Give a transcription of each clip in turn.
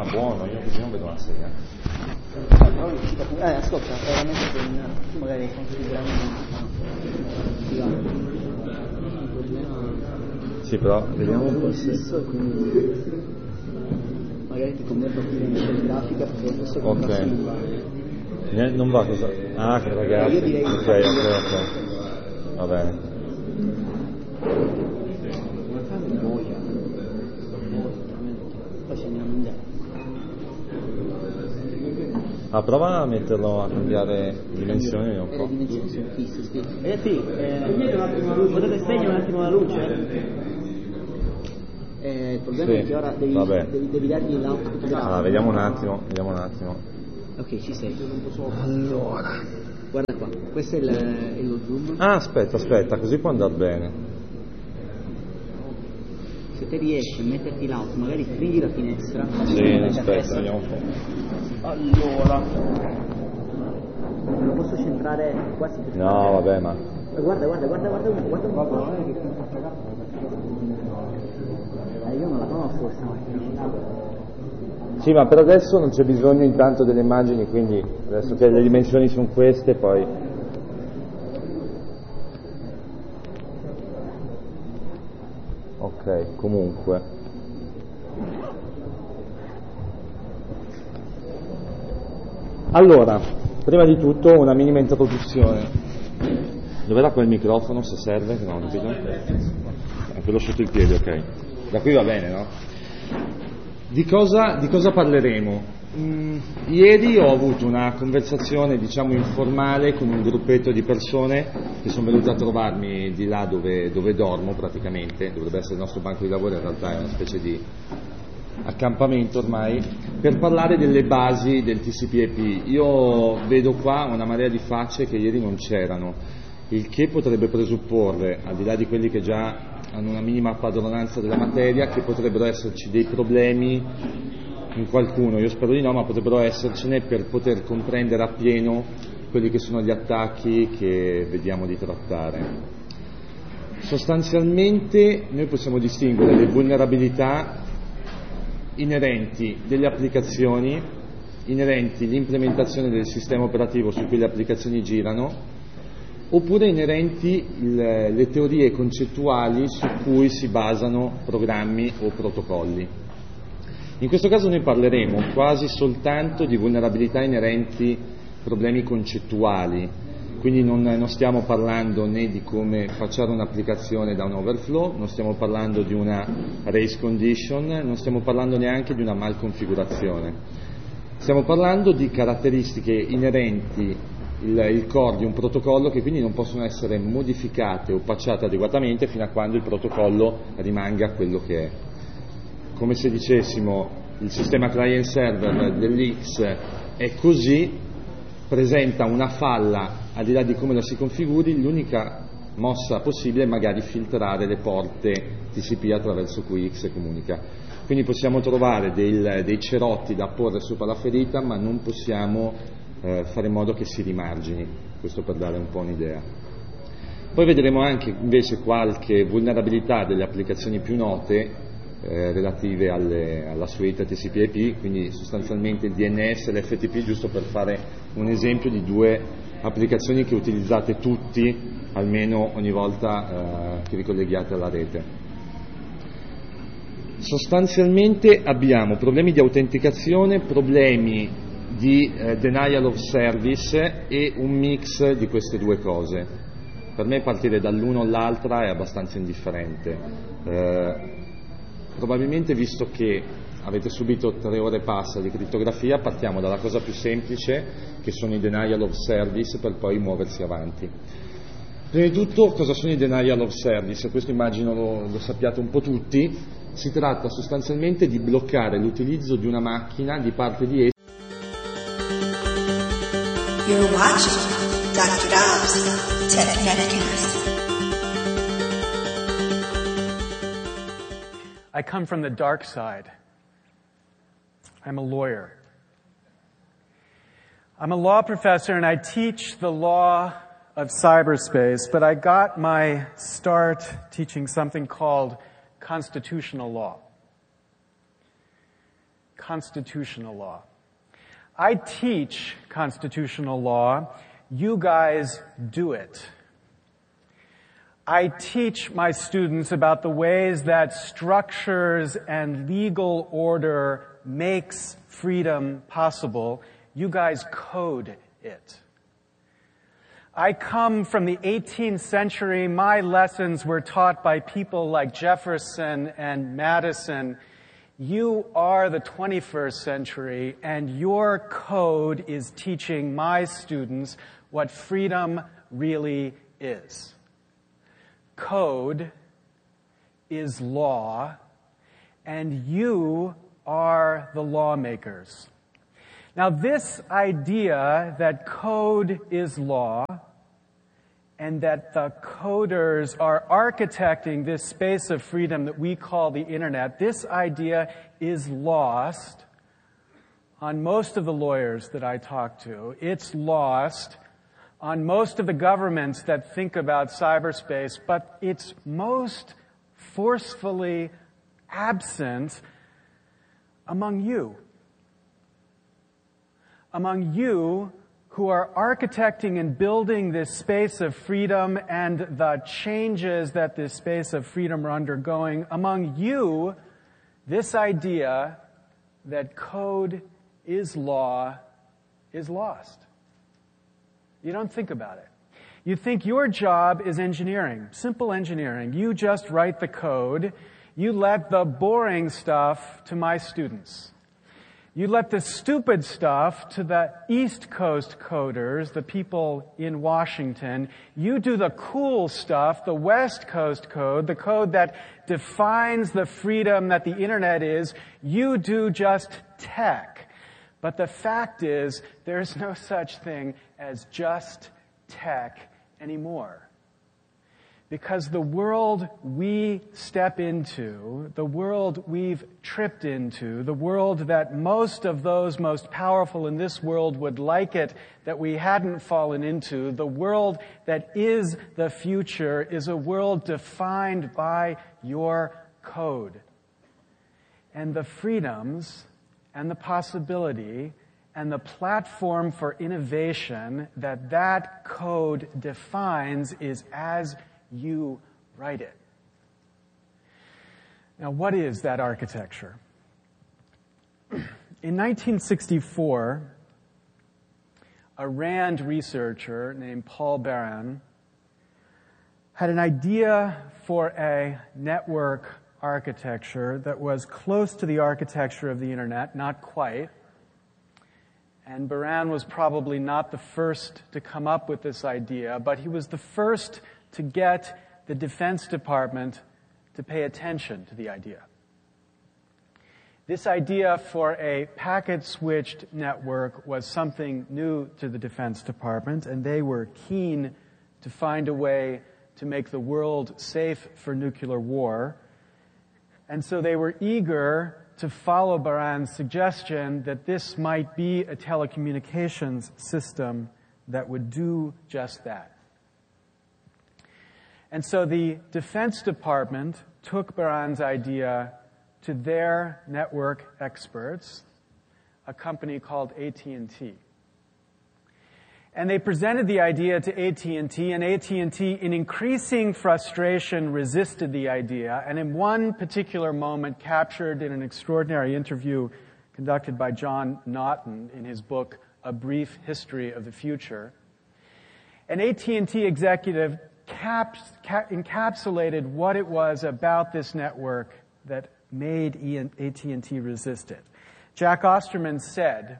Ah, buono, io così non vedo una sega. Ascolta, veramente tu magari considerando Sì, però vediamo un po' se... magari ti converto in grafica perché adesso ok. Non va cosa... Ah, che ragazzi. Io direi ok. Va bene. Poi ci andiamo in Ah, prova a metterlo, a cambiare dimensioni un po'. Le dimensioni sono fisse, sì. Potete spegnere un attimo la luce? Il problema è che ora devi dargli l'output grafico. Vediamo un attimo. Ok, ci sei. Allora, guarda qua, questo è lo zoom. Ah, aspetta, così può andare bene. Se te riesci a metterti l'out, magari chiudi la finestra. Sì, aspetta, vediamo un po'. Allora, lo posso centrare quasi. No, vabbè, ma... Guarda un po'. Io non la conosco questa macchina. Sì, ma per adesso non c'è bisogno intanto delle immagini, quindi adesso che le dimensioni sono queste, poi... Ok, comunque. Allora, prima di tutto una minima introduzione. Dov'era quel microfono, se serve? No, non vedo. Quello sotto il piede, ok. Da qui va bene, no? Di cosa parleremo? Ieri ho avuto una conversazione, diciamo, informale con un gruppetto di persone che sono venute a trovarmi di là dove dormo praticamente, dovrebbe essere il nostro banco di lavoro, in realtà è una specie di accampamento ormai, per parlare delle basi del TCP/IP. Io vedo qua una marea di facce che ieri non c'erano, il che potrebbe presupporre, al di là di quelli che già hanno una minima padronanza della materia, che potrebbero esserci dei problemi in qualcuno, io spero di no, ma potrebbero essercene per poter comprendere appieno quelli che sono gli attacchi che vediamo di trattare. Sostanzialmente noi possiamo distinguere le vulnerabilità inerenti delle applicazioni, inerenti all'implementazione del sistema operativo su cui le applicazioni girano, oppure inerenti le teorie concettuali su cui si basano programmi o protocolli. In questo caso noi parleremo quasi soltanto di vulnerabilità inerenti problemi concettuali, quindi non stiamo parlando né di come facciare un'applicazione da un overflow, non stiamo parlando di una race condition, non stiamo parlando neanche di una malconfigurazione. Stiamo parlando di caratteristiche inerenti il core di un protocollo che quindi non possono essere modificate o patchate adeguatamente fino a quando il protocollo rimanga quello che è. Come se dicessimo il sistema client server dell'X è così, presenta una falla, al di là di come la si configuri, l'unica mossa possibile è magari filtrare le porte TCP attraverso cui X comunica. Quindi possiamo trovare dei cerotti da porre sopra la ferita, ma non possiamo fare in modo che si rimargini, questo per dare un po' un'idea. Poi vedremo anche invece qualche vulnerabilità delle applicazioni più note relative alla suite TCP/IP, quindi sostanzialmente il DNS e l'FTP, giusto per fare un esempio di due applicazioni che utilizzate tutti, almeno ogni volta che vi colleghiate alla rete. Sostanzialmente abbiamo problemi di autenticazione, problemi di denial of service e un mix di queste due cose. Per me partire dall'uno all'altra è abbastanza indifferente. Probabilmente, visto che avete subito 3 ore e passa di crittografia, partiamo dalla cosa più semplice, che sono i denial of service, per poi muoversi avanti. Prima di tutto, cosa sono i denial of service? Questo immagino lo sappiate un po' tutti. Si tratta sostanzialmente di bloccare l'utilizzo di una macchina di parte di essa. You're watching Dr. Dobbs Technetcast. I come from the dark side. I'm a lawyer. I'm a law professor and I teach the law of cyberspace, but I got my start teaching something called constitutional law. constitutional law. I teach constitutional law. You guys do it. I teach my students about the ways that structures and legal order makes freedom possible. You guys code it. I come from the 18th century. My lessons were taught by people like Jefferson and Madison. You are the 21st century, and your code is teaching my students what freedom really is. Code is law, and you are the lawmakers. Now, this idea that code is law and that the coders are architecting this space of freedom that we call the internet, this idea is lost on most of the lawyers that I talk to. It's lost on most of the governments that think about cyberspace, but it's most forcefully absent among you. Among you who are architecting and building this space of freedom and the changes that this space of freedom are undergoing. Among you, this idea that code is law is lost. You don't think about it. You think your job is engineering, simple engineering. You just write the code. You let the boring stuff to my students. You let the stupid stuff to the East Coast coders, the people in Washington. You do the cool stuff, the West Coast code, the code that defines the freedom that the internet is. You do just tech. But the fact is, there's no such thing as just tech anymore. Because the world we step into, the world we've tripped into, the world that most of those most powerful in this world would like it that we hadn't fallen into, the world that is the future is a world defined by your code. And the freedoms and the possibility and the platform for innovation that that code defines is as you write it. Now, what is that architecture? In 1964, a RAND researcher named Paul Baran had an idea for a network architecture that was close to the architecture of the internet, not quite. And Baran was probably not the first to come up with this idea, but he was the first to get the Defense Department to pay attention to the idea. This idea for a packet-switched network was something new to the Defense Department, and they were keen to find a way to make the world safe for nuclear war. And so they were eager to follow Baran's suggestion that this might be a telecommunications system that would do just that. And so the Defense Department took Baran's idea to their network experts, a company called AT&T. And they presented the idea to AT&T, and AT&T, in increasing frustration, resisted the idea, and in one particular moment, captured in an extraordinary interview conducted by John Naughton in his book, A Brief History of the Future, an AT&T executive encapsulated what it was about this network that made AT&T resist it. Jack Osterman said,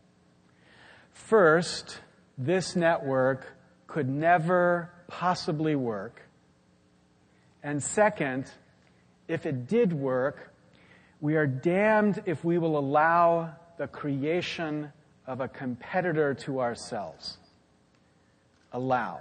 first, this network could never possibly work. And second, if it did work, we are damned if we will allow the creation of a competitor to ourselves. Allow.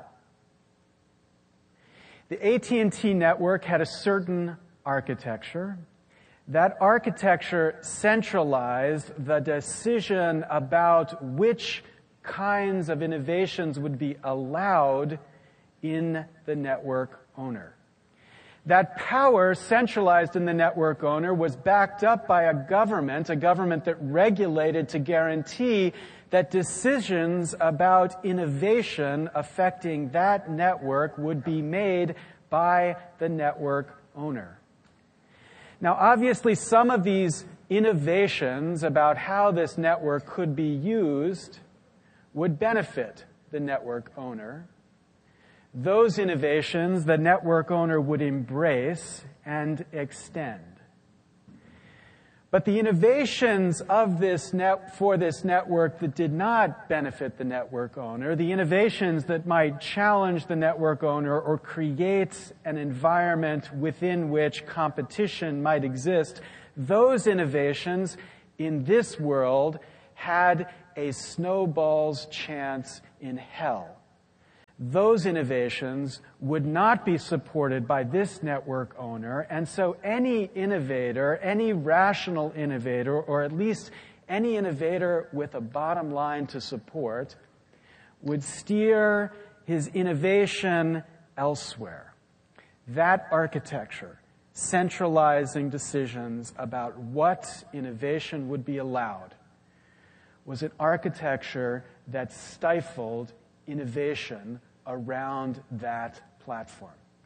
The AT&T network had a certain architecture. That architecture centralized the decision about which kinds of innovations would be allowed in the network owner. That power, centralized in the network owner, was backed up by a government that regulated to guarantee that decisions about innovation affecting that network would be made by the network owner. Now, obviously, some of these innovations about how this network could be used would benefit the network owner. Those innovations the network owner would embrace and extend. But the innovations of for this network that did not benefit the network owner, the innovations that might challenge the network owner or create an environment within which competition might exist, those innovations in this world had a snowball's chance in hell. Those innovations would not be supported by this network owner, and so any innovator, any rational innovator, or at least any innovator with a bottom line to support, would steer his innovation elsewhere. That architecture, centralizing decisions about what innovation would be allowed, was an architecture that stifled innovation around that platform.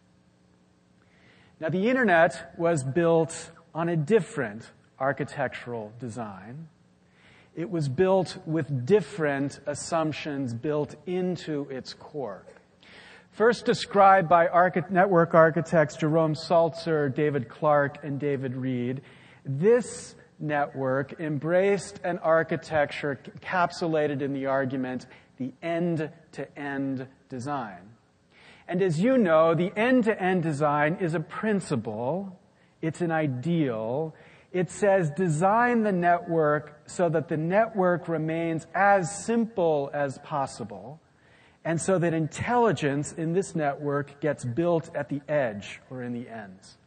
Now, the internet was built on a different architectural design. It was built with different assumptions built into its core. First described by network architects Jerome Saltzer, David Clark, and David Reed, this network embraced an architecture encapsulated in the argument, the end-to-end design. And as you know, the end-to-end design is a principle. It's an ideal. It says design the network so that the network remains as simple as possible, and so that intelligence in this network gets built at the edge or in the ends.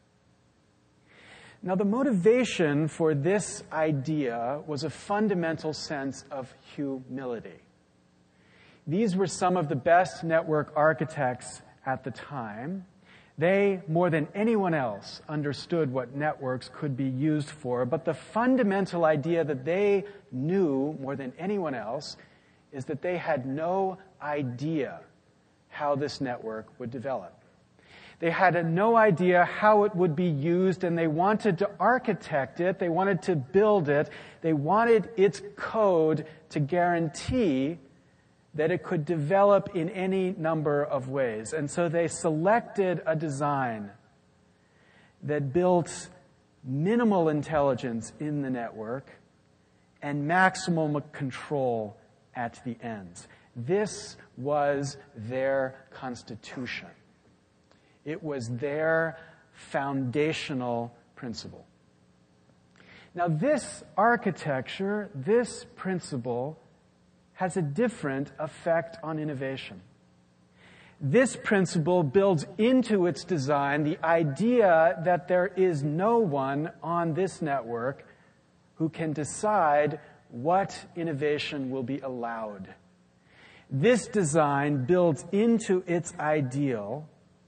Now, the motivation for this idea was a fundamental sense of humility. These were some of the best network architects at the time. They, more than anyone else, understood what networks could be used for, but the fundamental idea that they knew more than anyone else is that they had no idea how this network would develop. They had no idea how it would be used, and they wanted to architect it, they wanted to build it, they wanted its code to guarantee that it could develop in any number of ways. And so they selected a design that built minimal intelligence in the network and maximum control at the ends. This was their constitution. It was their foundational principle. Now, this architecture, this principle, has a different effect on innovation. This principle builds into its design the idea that there is no one on this network who can decide what innovation will be allowed. This design builds into its ideal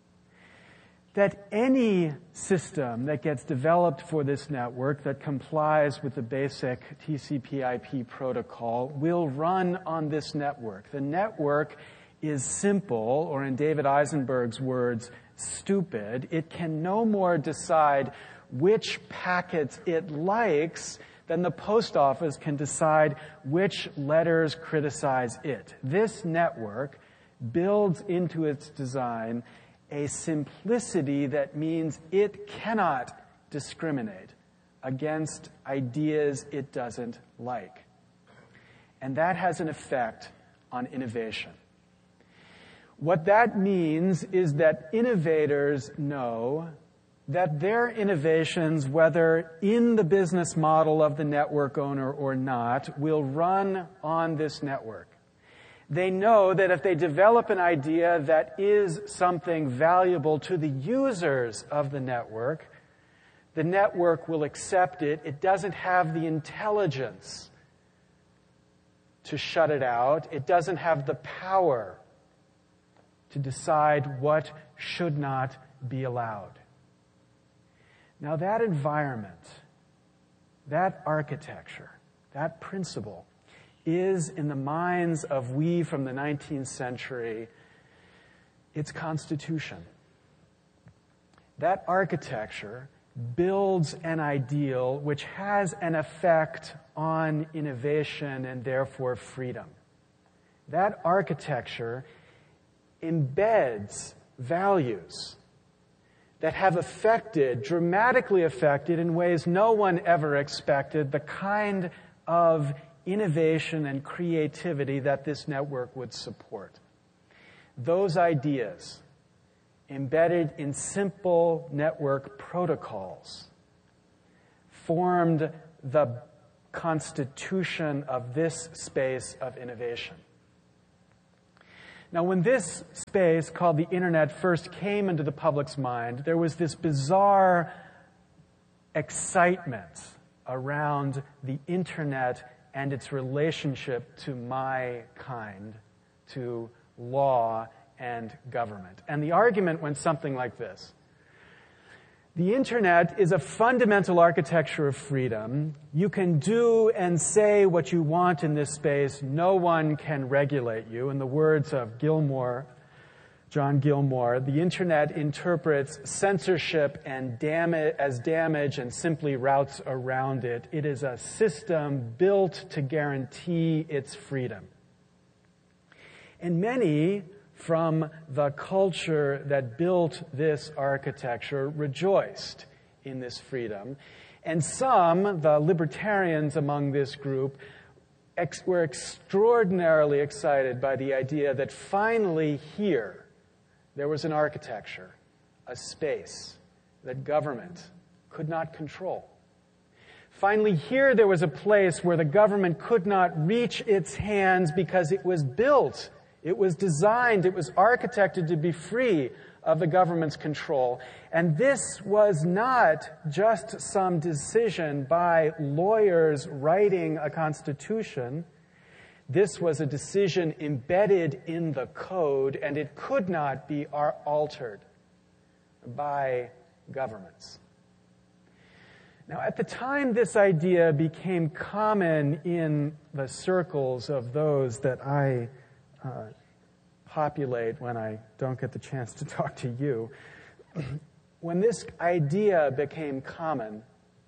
that any system that gets developed for this network that complies with the basic TCP/IP protocol will run on this network. The network is simple, or in David Eisenberg's words, stupid. It can no more decide which packets it likes than the post office can decide which letters criticize it. This network builds into its design a simplicity that means it cannot discriminate against ideas it doesn't like. And that has an effect on innovation. What that means is that innovators know that their innovations, whether in the business model of the network owner or not, will run on this network. They know that if they develop an idea that is something valuable to the users of the network will accept it. It doesn't have the intelligence to shut it out. It doesn't have the power to decide what should not be allowed. Now that environment, that architecture, that principle is, in the minds of we from the 19th century, its constitution. That architecture builds an ideal which has an effect on innovation and therefore freedom. That architecture embeds values that have dramatically affected in ways no one ever expected, the kind of innovation and creativity that this network would support. Those ideas, embedded in simple network protocols, formed the constitution of this space of innovation. Now, when this space, called the Internet, first came into the public's mind, there was this bizarre excitement around the Internet and its relationship to my kind, to law and government. And the argument went something like this. The Internet is a fundamental architecture of freedom. You can do and say what you want in this space. No one can regulate you. In the words of John Gilmore, the Internet interprets censorship and as damage and simply routes around it. It is a system built to guarantee its freedom. And many from the culture that built this architecture rejoiced in this freedom. And some, the libertarians among this group, were extraordinarily excited by the idea that finally here there was an architecture, a space that government could not control. Finally here there was a place where the government could not reach its hands because it was built, it was designed, it was architected to be free of the government's control. And this was not just some decision by lawyers writing a constitution. This was a decision embedded in the code, and it could not be altered by governments. Now, at the time this idea became common in the circles of those that I populate when I don't get the chance to talk to you. When this idea became common,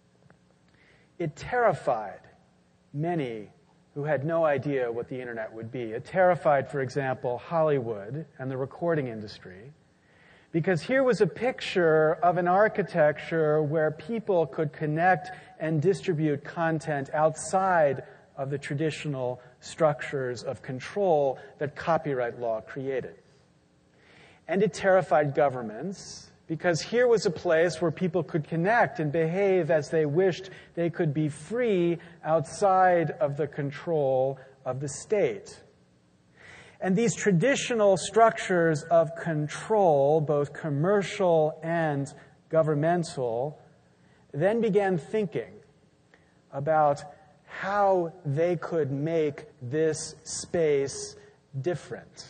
it terrified many who had no idea what the Internet would be. It terrified, for example, Hollywood and the recording industry, because here was a picture of an architecture where people could connect and distribute content outside of the traditional structures of control that copyright law created. And it terrified governments because here was a place where people could connect and behave as they wished. They could be free outside of the control of the state. And these traditional structures of control, both commercial and governmental, then began thinking about how they could make this space different.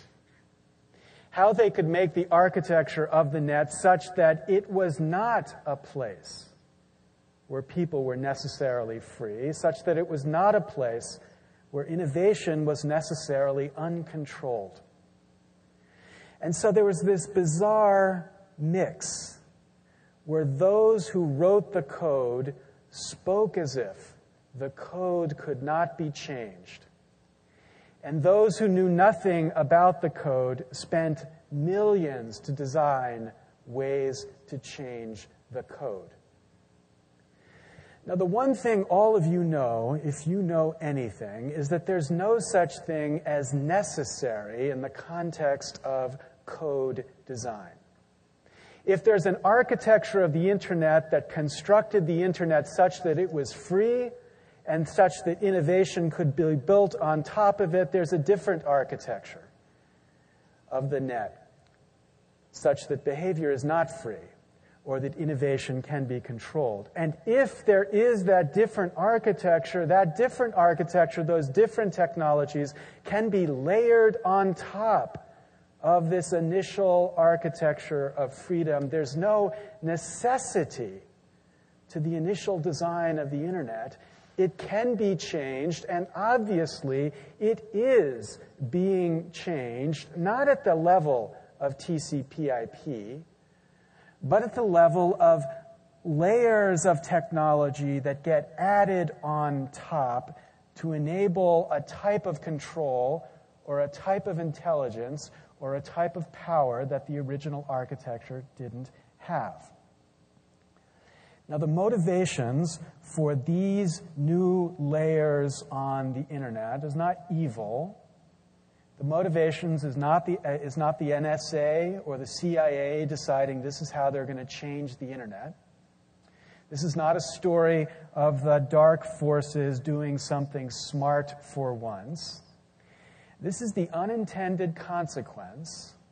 How they could make the architecture of the net such that it was not a place where people were necessarily free, such that it was not a place where innovation was necessarily uncontrolled. And so there was this bizarre mix where those who wrote the code spoke as if the code could not be changed. And those who knew nothing about the code spent millions to design ways to change the code. Now, the one thing all of you know, if you know anything, is that there's no such thing as necessary in the context of code design. If there's an architecture of the Internet that constructed the Internet such that it was free and such that innovation could be built on top of it, there's a different architecture of the net, such that behavior is not free or that innovation can be controlled. And if there is that different architecture, those different technologies can be layered on top of this initial architecture of freedom. There's no necessity to the initial design of the internet. It can be changed, and obviously it is being changed, not at the level of TCP/IP, but at the level of layers of technology that get added on top to enable a type of control or a type of intelligence or a type of power that the original architecture didn't have. Now, the motivations for these new layers on the internet is not evil. The motivations is not the NSA or the CIA deciding this is how they're going to change the internet. This is not a story of the dark forces doing something smart for once. This is the unintended consequence